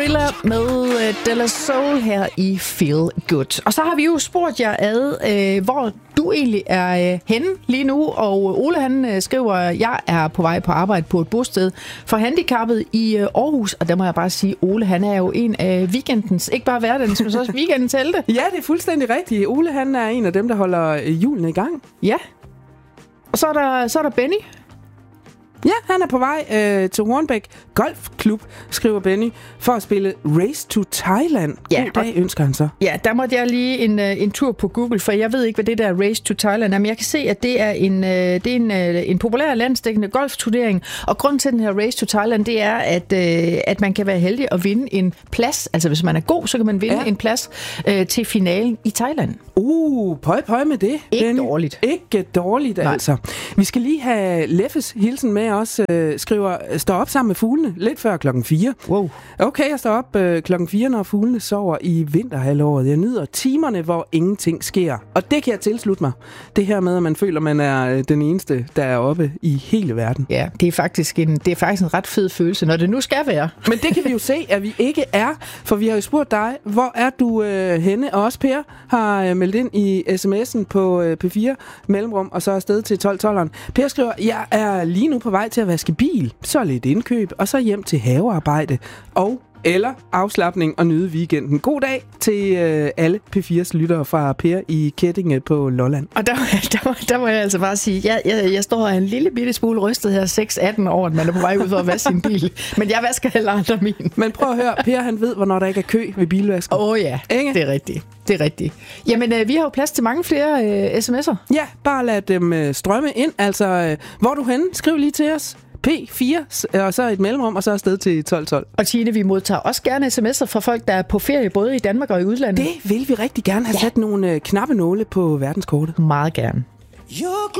Gorilla med De La Soul her i Feel Good. Og så har vi jo spurgt jer hvor du egentlig er henne lige nu. Og Ole han skriver, jeg er på vej på arbejde på et bosted for handicappede i Aarhus. Og der må jeg bare sige, Ole han er jo en af weekendens, ikke bare hverdagens, men også weekendens helte. Ja, det er fuldstændig rigtigt. Ole han er en af dem, der holder hjulene i gang. Ja. Og så er der Benny. Ja, han er på vej til Hornbæk Golfklub, skriver Benny, for at spille Race to Thailand. Ja, God dag, ønsker han så. Ja, der måtte jeg lige en tur på Google, for jeg ved ikke, hvad det der Race to Thailand er, men jeg kan se, at det er en populær landsdækkende golfturnering, og grunden til den her Race to Thailand, det er, at man kan være heldig at vinde en plads, altså hvis man er god, så kan man vinde en plads til finalen i Thailand. Pøj med det. Ikke dårligt. Ikke dårligt, altså. Vi skal lige have Leffes hilsen med os, skriver, står op sammen med fuglene lidt før 4:00. Wow. Okay, jeg står op 4:00, når fuglene sover i vinterhalvåret. Jeg nyder timerne, hvor ingenting sker. Og det kan jeg tilslutte mig. Det her med, at man føler, man er den eneste, der er oppe i hele verden. Ja, det er faktisk en ret fed følelse, når det nu skal være. Men det kan vi jo se, at vi ikke er, for vi har jo spurgt dig, hvor er du henne? Og også Per har meldt ind i sms'en på P4 mellemrum, og så afsted til 12-12'eren. Per skriver, jeg er lige nu på vej til at vaske bil, så lidt indkøb, og så hjem til havearbejde eller afslapning og nyde weekenden. God dag til alle P4's lyttere fra Per i Kettinge på Lolland. Og der må jeg altså bare sige, jeg står en lille bitte smule rystet her 6-18 år, at man er på vej ud for at vaske sin bil. Men jeg vasker heller andre min. Men prøv at høre, Per han ved, hvornår der ikke er kø ved bilvasken. Ja, ikke? Det er rigtigt. Jamen, vi har jo plads til mange flere sms'er. Ja, bare lad dem strømme ind. Altså, hvor er du henne? Skriv lige til os. P4, og så et mellemrum, og så afsted til 12:12. Og Tine, vi modtager også gerne sms'er fra folk, der er på ferie, både i Danmark og i udlandet. Det vil vi rigtig gerne have sat nogle knappenåle på verdenskortet. Meget gerne.